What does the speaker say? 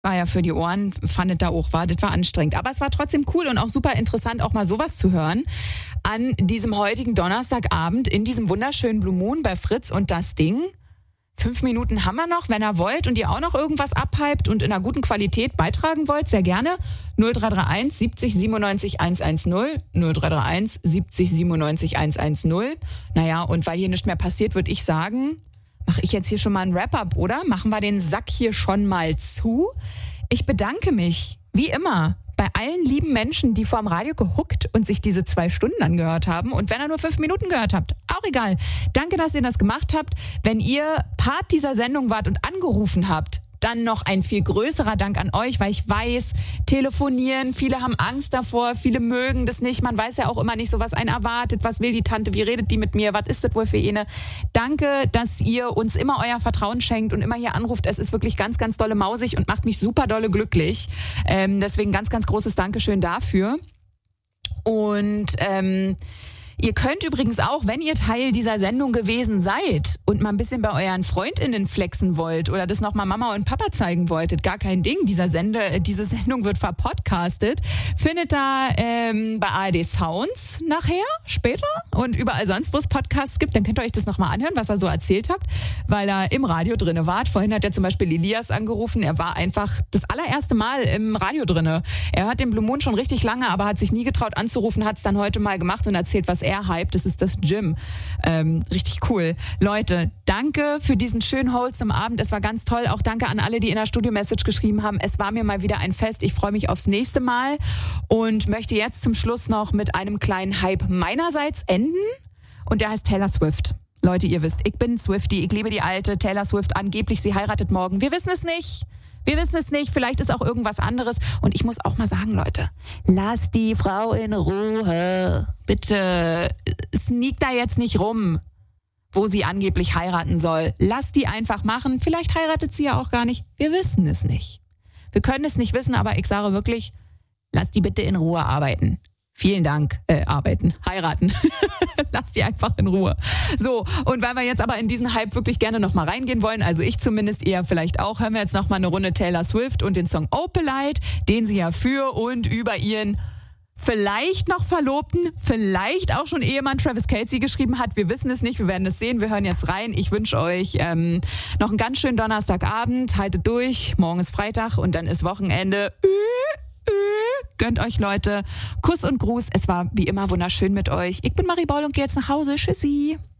War ja für die Ohren, fandet da auch, das war anstrengend. Aber es war trotzdem cool und auch super interessant, auch mal sowas zu hören. An diesem heutigen Donnerstagabend in diesem wunderschönen Blue Moon bei Fritz und das Ding. 5 Minuten haben wir noch, wenn ihr wollt und ihr auch noch irgendwas abhypt und in einer guten Qualität beitragen wollt, sehr gerne. 0331 70 97 110, 0331 70 97 110. Naja, und weil hier nichts mehr passiert, würde ich sagen, mache ich jetzt hier schon mal ein Wrap-up, oder? Machen wir den Sack hier schon mal zu. Ich bedanke mich, wie immer, bei allen lieben Menschen, die vorm Radio gehuckt und sich diese 2 Stunden angehört haben. Und wenn ihr nur 5 Minuten gehört habt, auch egal. Danke, dass ihr das gemacht habt. Wenn ihr Part dieser Sendung wart und angerufen habt, dann noch ein viel größerer Dank an euch, weil ich weiß, telefonieren, viele haben Angst davor, viele mögen das nicht. Man weiß ja auch immer nicht so, was einen erwartet. Was will die Tante? Wie redet die mit mir? Was ist das wohl für eine? Danke, dass ihr uns immer euer Vertrauen schenkt und immer hier anruft. Es ist wirklich ganz, ganz dolle mausig und macht mich super dolle glücklich. Deswegen ganz, ganz großes Dankeschön dafür. Und ihr könnt übrigens auch, wenn ihr Teil dieser Sendung gewesen seid und mal ein bisschen bei euren FreundInnen flexen wollt oder das nochmal Mama und Papa zeigen wolltet, gar kein Ding. Diese Sendung wird verpodcastet. Findet da bei ARD Sounds nachher, später und überall sonst, wo es Podcasts gibt. Dann könnt ihr euch das nochmal anhören, was ihr so erzählt habt, weil ihr im Radio drinne wart. Vorhin hat ja zum Beispiel Elias angerufen. Er war einfach das allererste Mal im Radio drinne. Er hört den Blue Moon schon richtig lange, aber hat sich nie getraut anzurufen, hat es dann heute mal gemacht und erzählt, was er hype, das ist das Gym. Richtig cool. Leute, danke für diesen schönen wholesome Abend. Es war ganz toll. Auch danke an alle, die in der Studio-Message geschrieben haben. Es war mir mal wieder ein Fest. Ich freue mich aufs nächste Mal und möchte jetzt zum Schluss noch mit einem kleinen Hype meinerseits enden. Und der heißt Taylor Swift. Leute, ihr wisst, ich bin Swiftie. Ich liebe die alte Taylor Swift. Angeblich, sie heiratet morgen. Wir wissen es nicht. Wir wissen es nicht, vielleicht ist auch irgendwas anderes. Und ich muss auch mal sagen, Leute, lasst die Frau in Ruhe. Bitte, sneak da jetzt nicht rum, wo sie angeblich heiraten soll. Lasst die einfach machen. Vielleicht heiratet sie ja auch gar nicht. Wir wissen es nicht. Wir können es nicht wissen, aber ich sage wirklich, lasst die bitte in Ruhe arbeiten. Vielen Dank. Arbeiten. Heiraten. Lasst die einfach in Ruhe. So, und weil wir jetzt aber in diesen Hype wirklich gerne nochmal reingehen wollen, also ich zumindest, eher vielleicht auch, hören wir jetzt nochmal eine Runde Taylor Swift und den Song Opalite, den sie ja für und über ihren vielleicht noch Verlobten, vielleicht auch schon Ehemann Travis Kelce geschrieben hat. Wir wissen es nicht, wir werden es sehen. Wir hören jetzt rein. Ich wünsche euch noch einen ganz schönen Donnerstagabend. Haltet durch. Morgen ist Freitag und dann ist Wochenende. Gönnt euch, Leute. Kuss und Gruß. Es war wie immer wunderschön mit euch. Ich bin Marie Boll und gehe jetzt nach Hause. Tschüssi.